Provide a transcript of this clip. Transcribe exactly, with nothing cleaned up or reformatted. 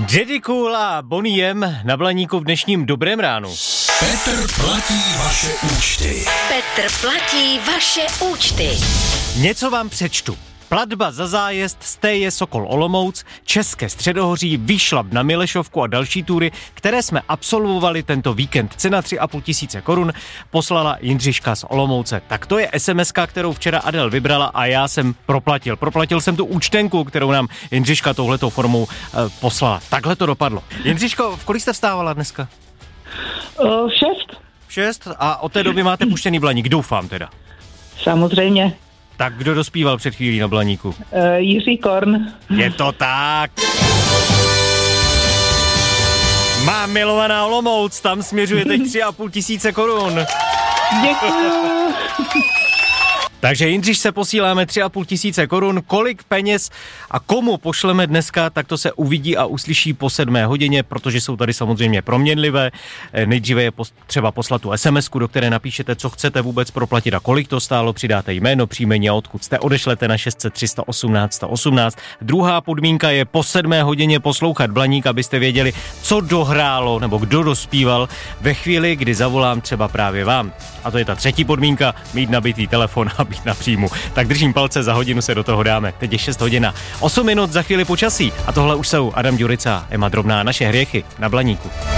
Daddy Cool a Boney M na Blaníku v dnešním Dobrém ránu. Petr platí vaše účty. Petr platí vaše účty. Něco vám přečtu. Platba za zájezd z T J Sokol Olomouc, České Středohoří, Výšlap na Milešovku a další tury, které jsme absolvovali tento víkend. Cena tři a půl tisíce korun poslala Jindřiška z Olomouce. Tak to je es em eska, kterou včera Adel vybrala a já jsem proplatil. Proplatil jsem tu účtenku, kterou nám Jindřiška touhletou formou e, poslala. Takhle to dopadlo. Jindřiško, v kolik jste vstávala dneska? Uh, šest. V šest a od té doby máte puštěný Blaník, doufám teda. Samozřejmě. Tak kdo dospíval před chvílí na Blaníku? Uh, Jiří Korn. Je to tak. Má milovaná Olomouc, tam směřuje teď tři a půl tisíce korun. Děkuju. Takže Jindřiš se posíláme tři a půl tisíce korun. Kolik peněz a komu pošleme dneska, tak to se uvidí a uslyší po sedmé hodině, protože jsou tady samozřejmě proměnlivé. Nejdříve je třeba poslat tu es em esku, do které napíšete, co chcete vůbec proplatit a kolik to stálo. Přidáte jméno, příjmení a odkud jste. Odešlete na šest set tři sta osmnáct sta osmnáct. Druhá podmínka je po sedmé hodině poslouchat Blaník, abyste věděli, co dohrálo nebo kdo dospíval ve chvíli, kdy zavolám třeba právě vám. A to je ta třetí podmínka, mít nabitý telefon a být na příjmu. Tak držím palce, za hodinu se do toho dáme. Teď je šest hodin a osm minut, za chvíli počasí. A tohle už jsou Adam Ďurica, Ema Drobná, naše hriechy na Blaníku.